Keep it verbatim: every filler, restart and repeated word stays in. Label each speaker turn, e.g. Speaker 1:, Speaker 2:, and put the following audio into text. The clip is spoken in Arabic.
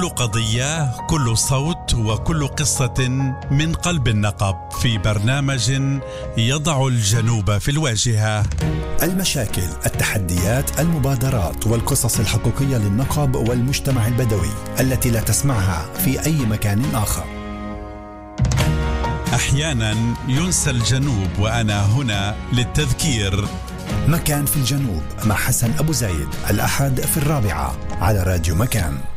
Speaker 1: كل قضية، كل صوت، وكل قصة من قلب النقب في برنامج يضع الجنوب في الواجهة.
Speaker 2: المشاكل، التحديات، المبادرات والقصص الحقيقية للنقب والمجتمع البدوي التي لا تسمعها في أي مكان آخر.
Speaker 1: أحيانا ينسى الجنوب وأنا هنا للتذكير.
Speaker 2: مكان في الجنوب مع حسن أبو زايد، الأحد في الرابعة على راديو مكان.